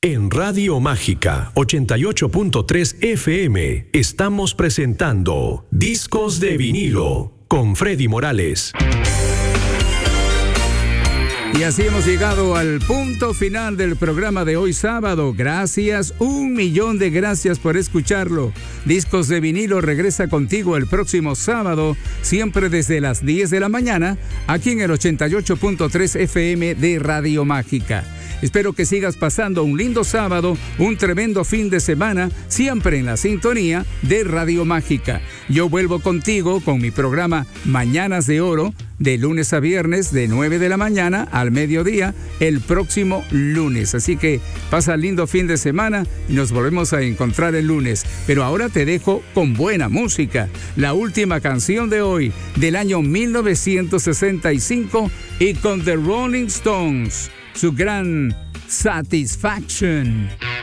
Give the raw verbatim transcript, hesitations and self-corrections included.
En Radio Mágica ochenta y ocho punto tres F M estamos presentando Discos de Vinilo con Freddy Morales. Y así hemos llegado al punto final del programa de hoy sábado. Gracias, un millón de gracias por escucharlo. Discos de Vinilo regresa contigo el próximo sábado, siempre desde las diez de la mañana, aquí en el ochenta y ocho punto tres F M de Radio Mágica. Espero que sigas pasando un lindo sábado, un tremendo fin de semana, siempre en la sintonía de Radio Mágica. Yo vuelvo contigo con mi programa Mañanas de Oro, de lunes a viernes, de nueve de la mañana al mediodía, el próximo lunes. Así que pasa lindo fin de semana y nos volvemos a encontrar el lunes. Pero ahora te dejo con buena música. La última canción de hoy, del año mil novecientos sesenta y cinco, y con The Rolling Stones, su gran Satisfaction.